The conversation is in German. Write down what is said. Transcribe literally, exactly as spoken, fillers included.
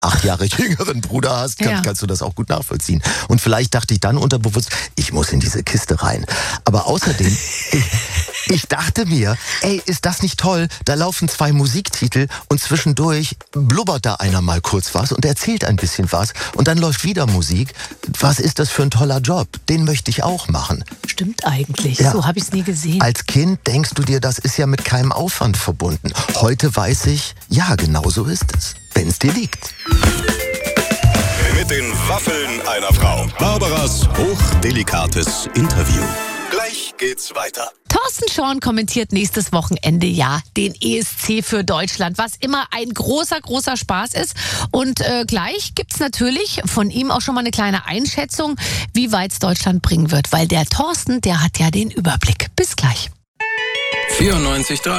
acht Jahre jüngeren Bruder hast, kann, Ja. kannst du das auch gut nachvollziehen. Und vielleicht dachte ich dann unterbewusst, ich muss in diese Kiste rein. Aber außerdem, ich, ich dachte mir, ey, ist das nicht toll? Da laufen zwei Musiktitel und zwischendurch blubbert da einer mal kurz was und erzählt ein bisschen was und dann läuft wieder Musik. Was ist das für ein toller Job? Den möchte ich auch machen. Stimmt eigentlich. Ja. So habe ich es nie gesehen. Als Kind denkst du dir, das ist ja mit keinem Aufwand verbunden. Heute weiß ich, ja, genau so ist es, wenn es dir liegt. Mit den Waffeln einer Frau. Barbaras hochdelikates Interview. Gleich geht's weiter. Thorsten Schorn kommentiert nächstes Wochenende ja den E S C für Deutschland, was immer ein großer, großer Spaß ist. Und äh, gleich gibt's natürlich von ihm auch schon mal eine kleine Einschätzung, wie weit es Deutschland bringen wird. Weil der Thorsten, der hat ja den Überblick. Bis gleich. vierundneunzig Komma drei